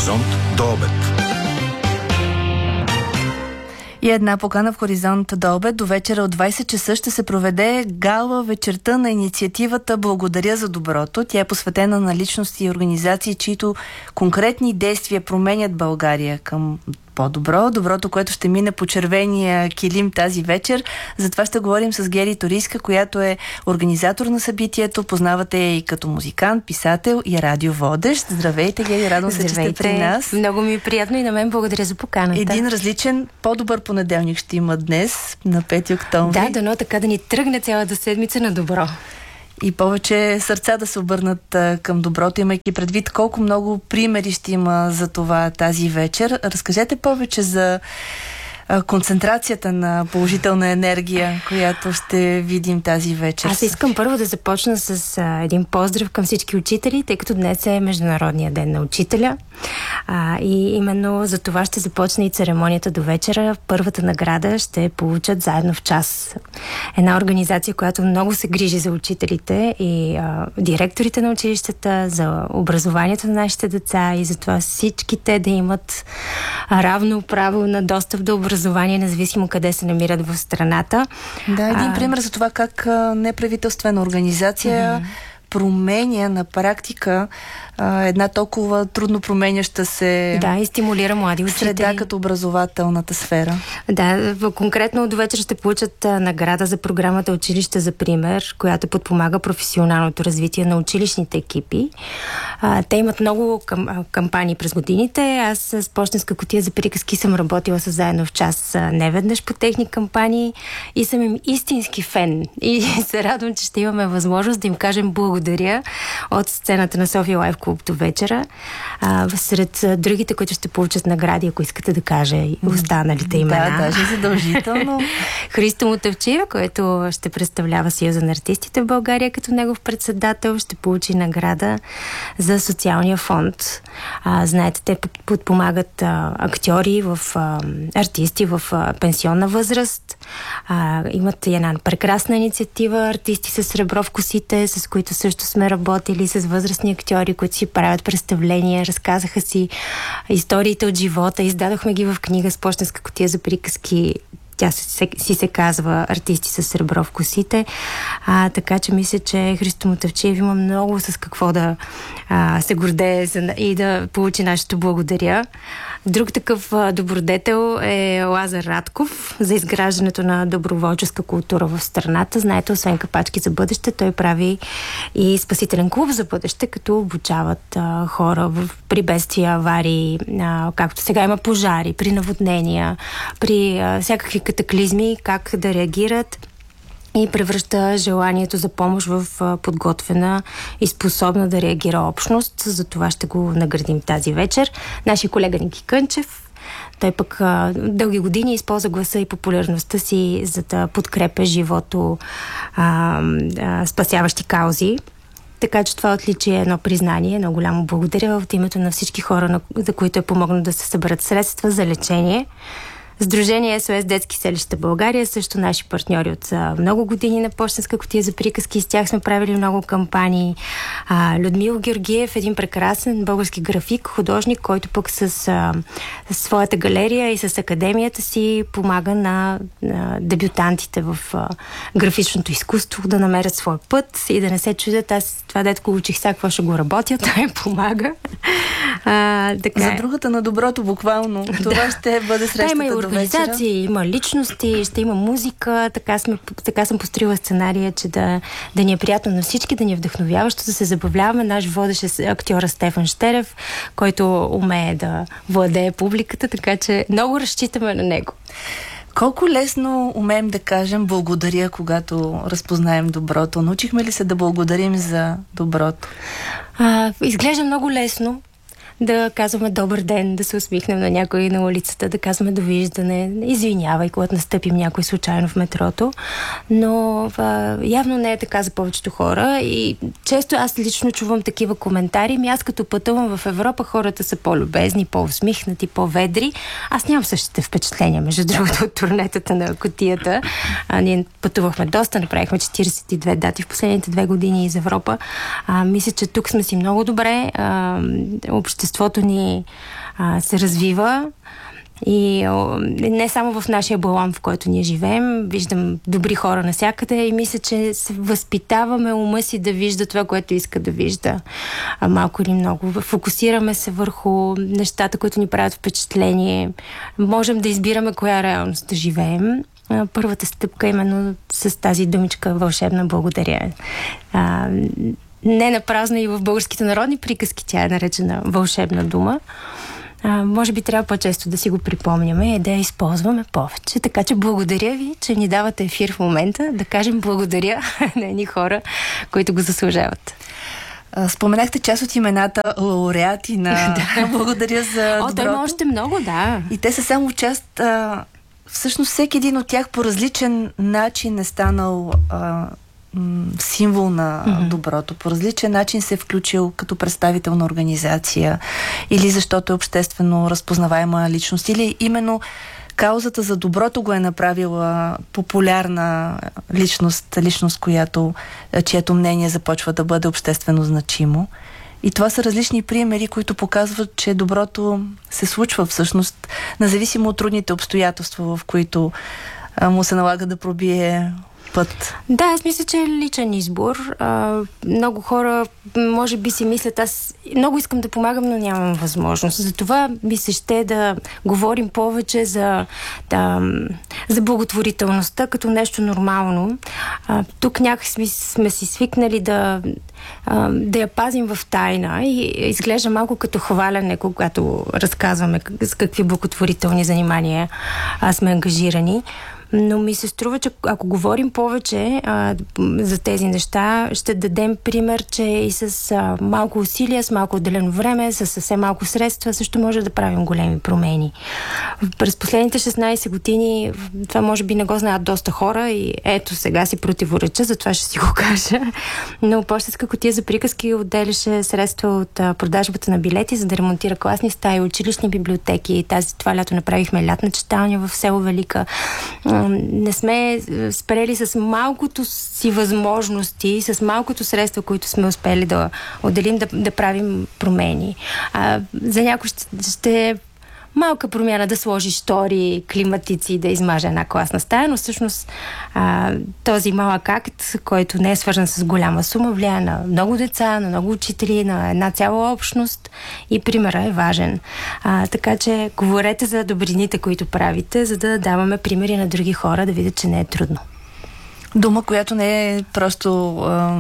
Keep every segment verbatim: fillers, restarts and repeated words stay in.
Хоризонт до обед. И една покана в Хоризонт до обед. До вечера от двайсет часа ще се проведе гала вечерта на инициативата "Благодаря за доброто". Тя е посветена на личности и организации, чието конкретни действия променят България към по-добро. Доброто, което ще мине по червения килим тази вечер. Затова ще говорим с Гери Торийска, която е организатор на събитието. Познавате я и като музикант, писател и радиоводещ. Здравейте, Гери, радвам се, че сте при нас. Много ми е приятно и на мен благодаря за поканата. Един различен, по-добър понеделник ще има днес, на пети октомври. Да, дано така да ни тръгне цялата седмица на добро. И повече сърца да се обърнат а, към доброто, имайки предвид колко много примери ще има за това тази вечер. Разкажете повече за а, концентрацията на положителна енергия, която ще видим тази вечер. Аз искам първо да започна с а, един поздрав към всички учители, тъй като днес е Международния ден на учителя. А, и именно за това ще започне и церемонията до вечера. Първата награда ще получат заедно в час. Една организация, която много се грижи за учителите и а, директорите на училищата, за образованието на нашите деца и за това всички те да имат равно право на достъп до образование, независимо къде се намират в страната. Да, един а, пример за това как а, неправителствена организация mm-hmm. променя на практика а, една толкова трудно променяща се да, и стимулира млади учители. Среда като образователната сфера. Да, конкретно до вечер ще получат а, награда за програмата "Училище за пример", която подпомага професионалното развитие на училищните екипи. А, те имат много кам, а, кампании през годините. Аз с "Пощенска кутия за приказки" съм работила с "Заедно в час" а, неведнъж по техни кампании и съм им истински фен. И се радвам, че ще имаме възможност да им кажем благодаря от сцената на София Лайв Клуб до вечера. А, сред а, другите, които ще получат награди, ако искате да кажа и останалите имена. Да, даже задължително. Христо Мутавчиев, който ще представлява Съюза на артистите в България като негов председател, ще получи награда за социалния фонд. А, знаете, те подпомагат а, актьори, в, а, артисти в а, пенсионна възраст. А, имат една прекрасна инициатива "Артисти с сребро в косите", с които също сме работили, с възрастни актьори, които си правят представления, разказаха си историите от живота, издадохме ги в книга с "Пощенска кутия за приказки". Тя си, си се казва "Артисти с сребро в косите". А, така че мисля, че Христо Мутавчиев има много с какво да а, се гордее и да получи нашето благодаря. Друг такъв а, добродетел е Лазар Радков за изграждането на доброволческа култура в страната. Знаете, освен "Капачки за бъдеще", той прави и спасителен клуб за бъдеще, като обучават а, хора в, при бедствия, аварии, а, както сега има пожари, при наводнения, при а, всякакви катаклизми, как да реагират, и превръща желанието за помощ в подготвена и способна да реагира общност. За това ще го наградим тази вечер. Нашия колега Ники Кънчев, той пък а, дълги години използва гласа и популярността си, за да подкрепя живото а, а, спасяващи каузи. Така че това отличие е едно признание, едно голямо благодаря от името на всички хора, на, за които е помогнат да се съберат средства за лечение. Сдружение ес о ес Детски селища България, също наши партньори от а, много години на "Пощенска кутия за приказки". С тях сме правили много кампании. А, Людмил Георгиев, един прекрасен български график, художник, който пък с, а, с своята галерия и с академията си помага на, на дебютантите в а, графичното изкуство да намерят своя път и да не се чудят. Аз това детко учих сега, какво ще го работя, той им помага. А, така. За другата на доброто, буквално. Това да. Ще бъде срещата да, до организации, има личности, ще има музика. Така, сме, така съм построила сценария, че да, да ни е приятно на всички, да ни е вдъхновяващо, да се забавляваме. Наш водещ е актьора Стефан Щерев, който умее да владее публиката, така че много разчитаме на него. Колко лесно умеем да кажем благодаря, когато разпознаем доброто? Научихме ли се да благодарим за доброто? А, изглежда много лесно. Да казваме "добър ден", да се усмихнем на някой на улицата, да казваме "довиждане", "извинявай", когато настъпим някой случайно в метрото. Но а, явно не е така за повечето хора и често аз лично чувам такива коментари. Ми аз като пътувам в Европа, хората са по-любезни, по-усмихнати, по-ведри. Аз нямам същите впечатления, между другото, от турнетата на кутията. А, ние пътувахме доста, направихме четиридесет и две дати в последните две години из Европа. А, мисля, че тук сме си много добре. А, обществото обществото ни а, се развива. И о, не само в нашия балон, в който ние живеем, виждам добри хора навсякъде и мисля, че се възпитаваме ума си да вижда това, което иска да вижда. А малко или много. Фокусираме се върху нещата, които ни правят впечатление. Можем да избираме коя реалност да живеем. Първата стъпка именно с тази думичка вълшебна благодаря. А, не напразно и в българските народни приказки тя е наречена вълшебна дума. А, може би трябва по-често да си го припомняме и да я използваме повече. Така че благодаря ви, че ни давате ефир в момента, да кажем благодаря на едни хора, които го заслужават. Споменахте част от имената лауреати на благодаря за доброто. О, той има още много, да. И те са само част... А, всъщност всеки един от тях по различен начин е станал... А, символ на mm-hmm. доброто. По различен начин се е включил като представител на организация или защото е обществено разпознаваема личност, или именно каузата за доброто го е направила популярна личност, личност, която, чието мнение започва да бъде обществено значимо. И това са различни примери, които показват, че доброто се случва всъщност, независимо от трудните обстоятелства, в които а, му се налага да пробие път. Да, аз мисля, че е личен избор. А, много хора може би си мислят, аз много искам да помагам, но нямам възможност. Затова ми се ще да говорим повече за, да, за благотворителността като нещо нормално. А, тук някак сме, сме си свикнали да, а, да я пазим в тайна и изглежда малко като хваляне, когато разказваме с какви благотворителни занимания а, сме ангажирани. Но ми се струва, че ако говорим повече а, за тези неща, ще дадем пример, че и с а, малко усилия, с малко отделено време, с съвсем малко средства, също може да правим големи промени. През последните шестнайсет години това може би не го знаят доста хора и ето сега си противореча, затова ще си го кажа. Но пощенска кутия за приказки отделяше средства от а, продажбата на билети, за да ремонтира класни стаи, училищни библиотеки. Тази, това лято направихме лятна читалня в село Велика. Не сме спрели с малкото си възможности, с малкото средства, които сме успели да отделим, да, да правим промени. А, за някой ще, ще е малка промяна да сложи штори, климатици, да измаже една класна стая, но всъщност а, този малък акт, който не е свързан с голяма сума, влияе на много деца, на много учители, на една цяла общност и примера е важен. А, така че говорете за добрините, които правите, за да даваме примери на други хора, да видят, че не е трудно. Дума, която не е просто... А...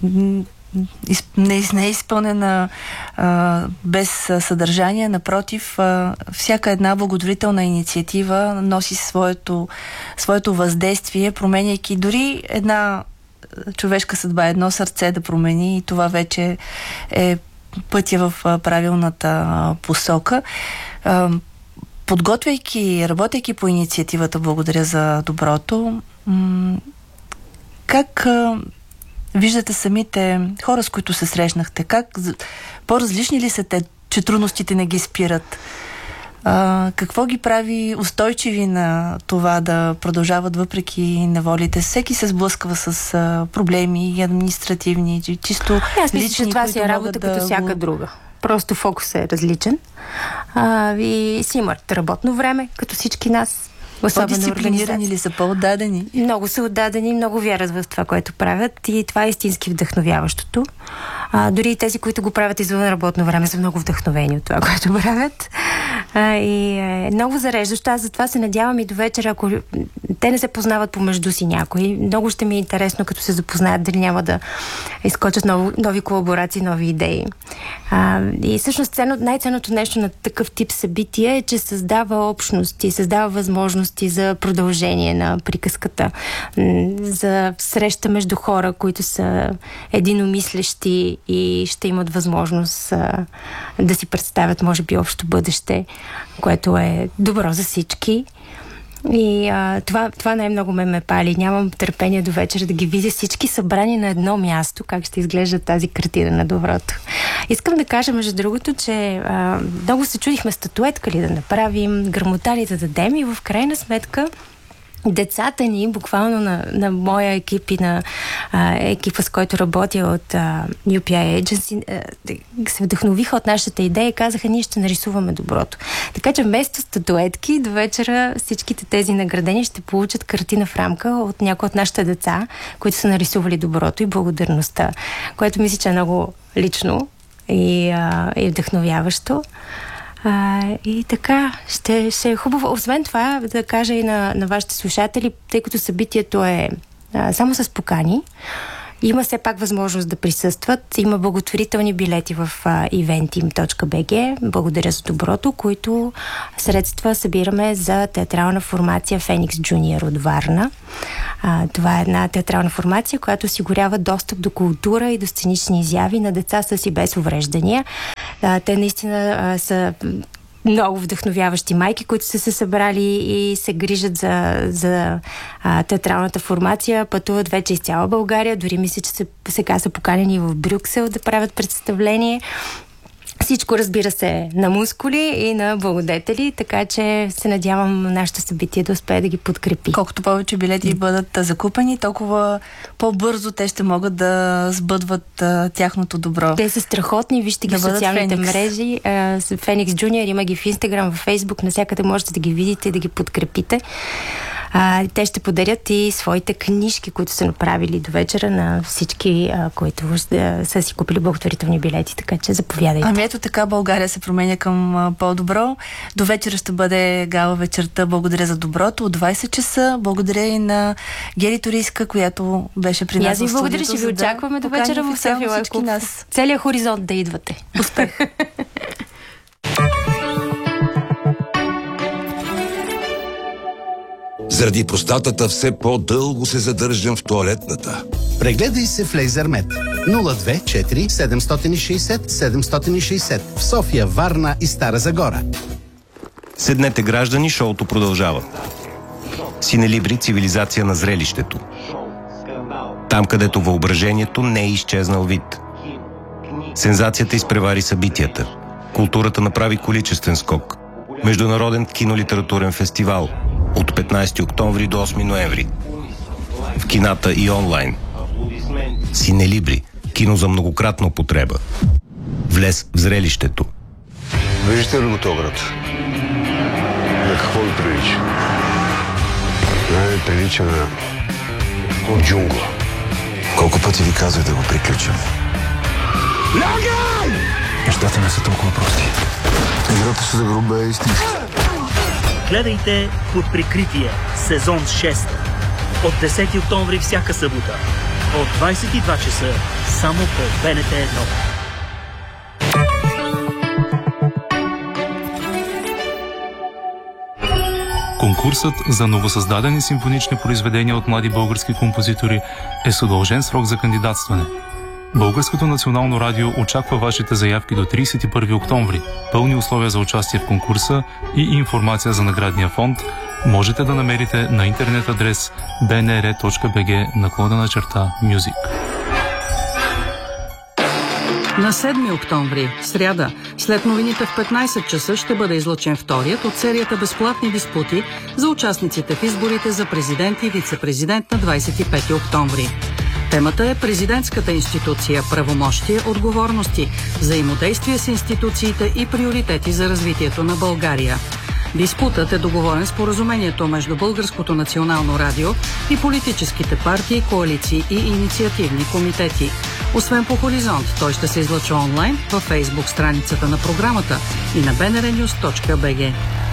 не, не е изпълнена а, без съдържание. Напротив, а, всяка една благотворителна инициатива носи своето, своето въздействие, променяйки дори една човешка съдба, едно сърце да промени, и това вече е пътя в правилната посока. А, подготвяйки, работейки по инициативата Благодаря за доброто, м- как а, виждате самите хора, с които се срещнахте? Как, по-различни ли са те, че трудностите не ги спират? А, какво ги прави устойчиви на това да продължават въпреки неволите? Всеки се сблъсква с а, проблеми административни, чисто аз мисля, лични, че това си е работа да като всяка го... друга. Просто фокус е различен. А, и си имат работно време, като всички нас. По-дисциплинирани ли са, по-отдадени? Много са отдадени, много вярват в това, което правят, и това е истински вдъхновяващото. А, дори и тези, които го правят извън работно време, са много вдъхновени от това, което правят. А, и е много зареждащо. Аз затова се надявам и до вечера, ако те не се познават помежду си някой, много ще ми е интересно, като се запознаят, дали няма да изкочат нови, нови колаборации, нови идеи. А, и всъщност ценно, най-ценното нещо на такъв тип събитие е, че създава общност и създава възможности за продължение на приказката, за среща между хора, които са единомислещи и ще имат възможност а, да си представят, може би, общо бъдеще, което е добро за всички. И а, това, това най-много ме ме пали. Нямам търпение до вечера да ги видя всички събрани на едно място, как ще изглежда тази картина на доброто. Искам да кажа, между другото, че а, много се чудихме статуетка ли да направим, грамота ли да дадем, и в крайна сметка децата ни, буквално на, на моя екип и на а, екипа, с който работя от а, Ю Пи Ай Agency, а, се вдъхновиха от нашата идея и казаха, ние ще нарисуваме доброто. Така че вместо статуетки, до вечера всичките тези наградени ще получат картина в рамка от някои от нашите деца, които са нарисували доброто и благодарността, което мисля, че е много лично и, а, и вдъхновяващо. А, и така, ще, ще е хубаво. Освен това, да кажа и на, на вашите слушатели, тъй като събитието е а, само с покани, има все пак възможност да присъстват. Има благотворителни билети в а, eventim точка би джи. Благодаря за доброто, които средства събираме за театрална формация Феникс Джуниор от Варна. А, това е една театрална формация, която осигурява достъп до култура и до сценични изяви на деца с и без увреждания. А, те наистина а, са много вдъхновяващи майки, които са се събрали и се грижат за, за а, театралната формация. Пътуват вече из цяла България. Дори мисля, че се, сега са поканени в Брюксел да правят представление. Всичко, разбира се, на мускули и на благодетели, така че се надявам нашето събитие да успее да ги подкрепи. Колкото повече билети бъдат закупени, толкова по-бързо те ще могат да сбъдват а, тяхното добро. Те са страхотни, вижте ги да в социалните Феникс. мрежи. Феникс Джуниор, има ги в Инстаграм, в Фейсбук, навсякъде можете да ги видите и да ги подкрепите. А, те ще подарят и своите книжки, които са направили до вечера на всички, а, които а, са си купили благотворителни билети, така че заповядайте. Ами ето така България се променя към а, по-добро. До вечера ще бъде гала вечерта Благодаря за доброто от двайсет часа. Благодаря и на Гери Торийска, която беше при нас в студиото. Благодаря, ще ви очакваме до вечера в София Лайф Клуб. Целият хоризонт да идвате. Успех! Заради простатата все по-дълго се задържам в тоалетната. Прегледай се в Лейзермет. нула две четири седем шест шест седем шест шест в София, Варна и Стара Загора. Седнете, граждани, шоуто продължава. Синелибри, цивилизация на зрелището. Там, където въображението не е изчезнал вид. Сензацията изпревари събитията. Културата направи количествен скок. Международен кинолитературен фестивал от петнайсети октомври до осми ноември. В кината и онлайн. Синелибри. Кино за многократна употреба. Влез в зрелището. Виждате ли го този град? На какво ви прилича? Не, прилича на от джунгла. Колко пъти ви казах да го приключим? Лягай! Нещата не са толкова прости. Играта се загруба е истински. Гледайте Под прикритие, сезон шест. От десети октомври всяка събота. От двайсет и два часа само по Б Н Т едно. Конкурсът за новосъздадени симфонични произведения от млади български композитори е с удължен срок за кандидатстване. Българското национално радио очаква вашите заявки до трийсет и първи октомври. Пълни условия за участие в конкурса и информация за наградния фонд можете да намерите на интернет адрес би ен ар точка би джи наклонена черта Music. На седми октомври, сряда, след новините в петнайсет часа ще бъде излъчен вторият от серията безплатни диспути за участниците в изборите за президент и вице-президент на двайсет и пети октомври. Темата е президентската институция, правомощия, отговорности, взаимодействие с институциите и приоритети за развитието на България. Диспутът е договорен с споразумението между Българското национално радио и политическите партии, коалиции и инициативни комитети. Освен по Хоризонт, той ще се излъчва онлайн във Фейсбук страницата на програмата и на би ен ар нюз точка би джи.